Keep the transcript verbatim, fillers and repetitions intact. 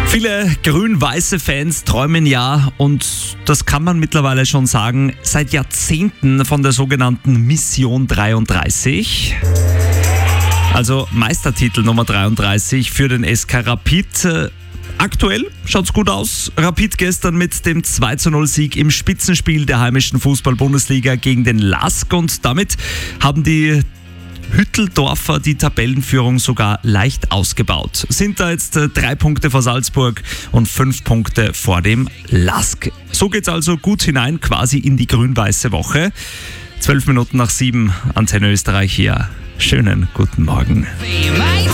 Viele grün-weiße Fans träumen ja, und das kann man mittlerweile schon sagen, seit Jahrzehnten von der sogenannten Mission dreiunddreißig. Also Meistertitel Nummer dreiunddreißig für den S K Rapid. Aktuell schaut's gut aus. Rapid gestern mit dem zwei zu null Sieg im Spitzenspiel der heimischen Fußball-Bundesliga gegen den L A S K, und damit haben die Hütteldorfer die Tabellenführung sogar leicht ausgebaut. Sind da jetzt drei Punkte vor Salzburg und fünf Punkte vor dem L A S K. So geht's also gut hinein, quasi in die grün-weiße Woche. Zwölf Minuten nach sieben, Antenne Österreich hier. Schönen guten Morgen.